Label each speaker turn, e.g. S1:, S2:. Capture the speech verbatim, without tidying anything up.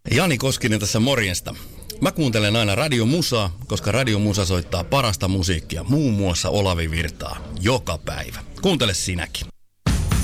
S1: Jani Koskinen tässä morjesta. Mä kuuntelen aina Radio Musaa, koska Radio Musa soittaa parasta musiikkia, muun muassa Olavi Virtaa, joka päivä. Kuuntele sinäkin.